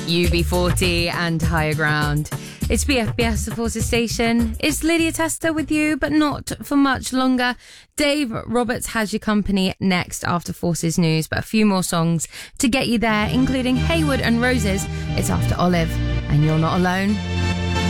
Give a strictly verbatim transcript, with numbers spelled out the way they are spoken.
U B forty and Higher Ground. It's B F B S, the Forces Station. It's Lydia Tester with you, but not for much longer. Dave Roberts has your company next after Forces News, but a few more songs to get you there, including Haywood and Roses. It's after Olive, and You're Not Alone.